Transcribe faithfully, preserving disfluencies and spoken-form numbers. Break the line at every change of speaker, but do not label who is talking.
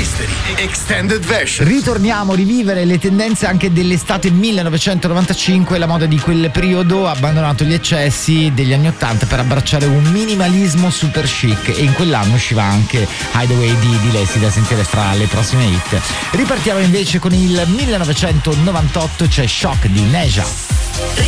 History Extended Version.
Ritorniamo a rivivere le tendenze anche dell'estate millenovecentonovantacinque, la moda di quel periodo, abbandonato gli eccessi degli anni ottanta per abbracciare un minimalismo super chic, e in quell'anno usciva anche Hideaway di, di Leslie, da sentire fra le prossime hit. Ripartiamo invece con il millenovecentonovantotto, c'è Shock di Neja.